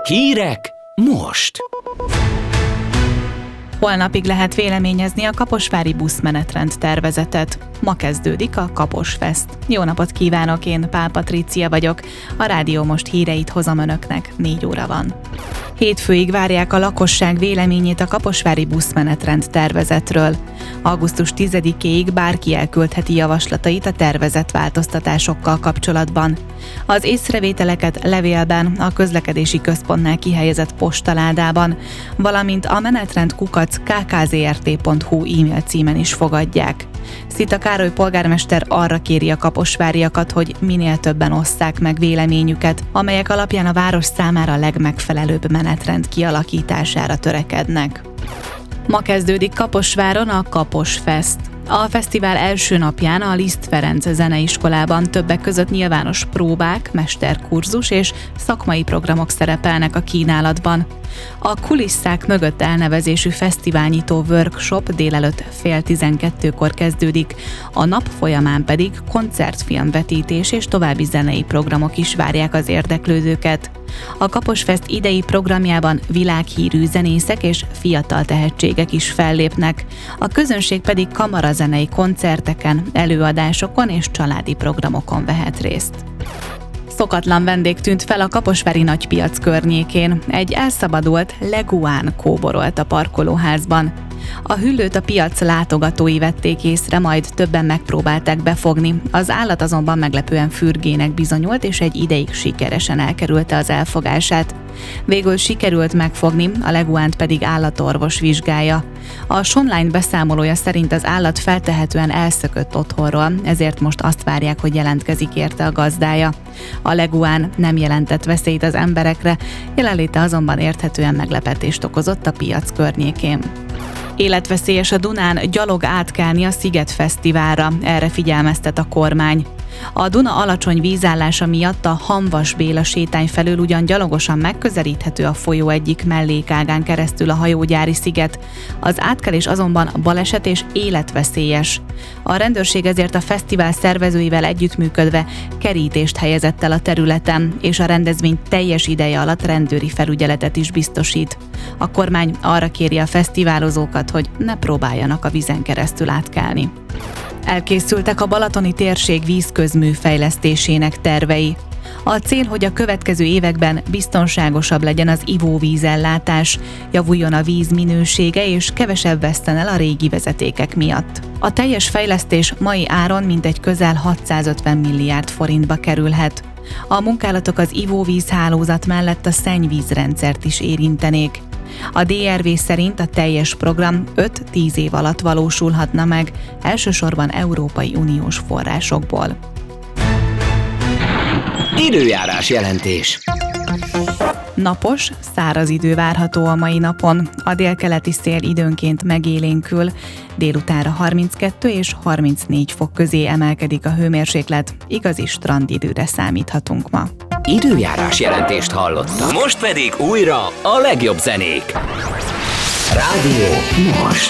Hírek most! Holnapig lehet véleményezni a kaposvári buszmenetrend tervezetet. Ma kezdődik a Kaposfest. Jó napot kívánok, én Pál Patrícia vagyok. A Rádió Most híreit hozom önöknek, 4 óra van. Hétfőig várják a lakosság véleményét a kaposvári buszmenetrend tervezetről. Augusztus 10-éig bárki elküldheti javaslatait a tervezett változtatásokkal kapcsolatban. Az észrevételeket levélben, a közlekedési központnál kihelyezett postaládában, valamint a menetrend@kkzrt.hu e-mail címen is fogadják. Szita Károly polgármester arra kéri a kaposváriakat, hogy minél többen osszák meg véleményüket, amelyek alapján a város számára a legmegfelelőbb menetrend kialakítására törekednek. Ma kezdődik Kaposváron a Kaposfest. A fesztivál első napján a Liszt Ferenc Zeneiskolában többek között nyilvános próbák, mesterkurzus és szakmai programok szerepelnek a kínálatban. A Kulisszák mögött elnevezésű fesztiválnyitó workshop délelőtt 11:30-kor kezdődik, a nap folyamán pedig koncertfilmvetítés és további zenei programok is várják az érdeklődőket. A Kaposfest idei programjában világhírű zenészek és fiatal tehetségek is fellépnek, a közönség pedig kamarazenei koncerteken, előadásokon és családi programokon vehet részt. Szokatlan vendég tűnt fel a kaposvári nagypiac környékén. Egy elszabadult leguán kóborolt a parkolóházban. A hüllőt a piac látogatói vették észre, majd többen megpróbálták befogni. Az állat azonban meglepően fürgének bizonyult, és egy ideig sikeresen elkerülte az elfogását. Végül sikerült megfogni, a leguánt pedig állatorvos vizsgálja. A Sonline beszámolója szerint az állat feltehetően elszökött otthonról, ezért most azt várják, hogy jelentkezik érte a gazdája. A leguán nem jelentett veszélyt az emberekre, jelenléte azonban érthetően meglepetést okozott a piac környékén. Életveszélyes a Dunán gyalog átkelni a Sziget Fesztiválra, erre figyelmeztet a kormány. A Duna alacsony vízállása miatt a Hamvas Béla sétány felől ugyan gyalogosan megközelíthető a folyó egyik mellékágán keresztül a hajógyári sziget, az átkelés azonban baleset és életveszélyes. A rendőrség ezért a fesztivál szervezőivel együttműködve kerítést helyezett el a területen, és a rendezvény teljes ideje alatt rendőri felügyeletet is biztosít. A kormány arra kéri a fesztiválozókat, hogy ne próbáljanak a vízen keresztül átkelni. Elkészültek a balatoni térség vízközmű fejlesztésének tervei. A cél, hogy a következő években biztonságosabb legyen az ivóvízellátás, javuljon a víz minősége és kevesebb veszten el a régi vezetékek miatt. A teljes fejlesztés mai áron mintegy közel 650 milliárd forintba kerülhet. A munkálatok az ivóvízhálózat mellett a szennyvízrendszert is érintenék. A DRV szerint a teljes program 5-10 év alatt valósulhatna meg, elsősorban Európai Uniós forrásokból. Időjárás jelentés. Napos, száraz idő várható a mai napon. A délkeleti szél időnként megélénkül, délutánra 32 és 34 fok közé emelkedik a hőmérséklet, igazi strandidőre számíthatunk ma. Időjárás jelentést hallottak. Most pedig újra a legjobb zenék. Rádió Most.